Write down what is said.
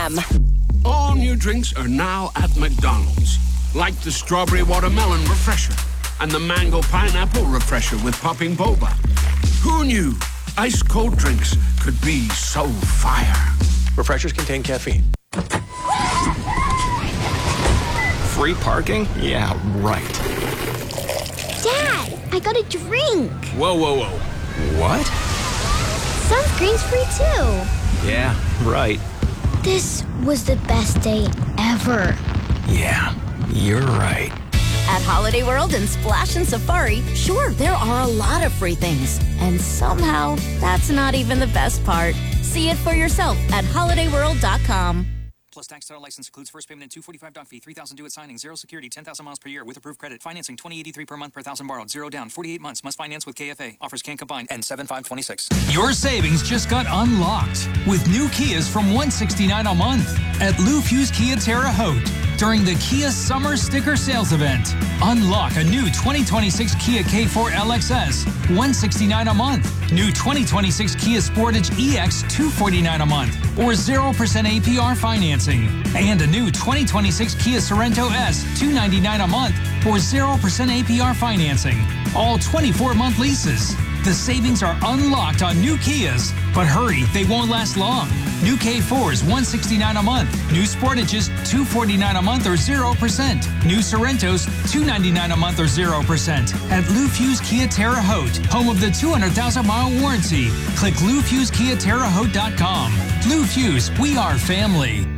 a.m. All new drinks are now at McDonald's. Like the strawberry watermelon refresher and the mango pineapple refresher with popping boba. Who knew ice-cold drinks could be so fire? Refreshers contain caffeine. Free parking? Yeah, right. Dad, I got a drink. Whoa. What? Sunscreen's free too. Yeah, right. This was the best day ever. Yeah, you're right. At Holiday World and Splash and Safari, sure, there are a lot of free things. And somehow, that's not even the best part. See it for yourself at holidayworld.com. Plus tax title license includes first payment and $245 doc fee, $3,000 due at signing, 0 security, 10,000 miles per year with approved credit. Financing $20.83 per month per thousand borrowed, 0 down, 48 months. Must finance with KFA. Offers can't combine. And 7/5/26. Your savings just got unlocked with new Kias from $169 a month at Lou Fusz Kia Terre Haute during the Kia Summer Sticker Sales Event. Unlock a new 2026 Kia K4 LXS, $169 a month. New 2026 Kia Sportage EX, $249 a month, or 0% APR financing. And a new 2026 Kia Sorento S, $299 a month, or 0% APR financing. All 24-month leases. The savings are unlocked on new Kias, but hurry, they won't last long. New K4s, $169 a month. New Sportages, $249 a month or 0%. New Sorrentos, $299 a month or 0%. At Lou Fusz Kia Terre Haute, home of the 200,000-mile warranty. Click LouFuszKiaTerreHaute.com. Lou Fusz, we are family.